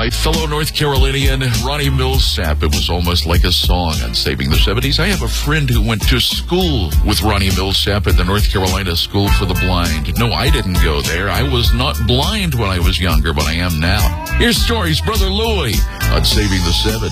my fellow North Carolinian, Ronnie Millsap. It was almost like a song on Saving the 70s. I have a friend who went to school with Ronnie Millsap at the North Carolina School for the Blind. No, I didn't go there. I was not blind when I was younger, but I am now. Here's Story's Brother Louie on Saving the 70s.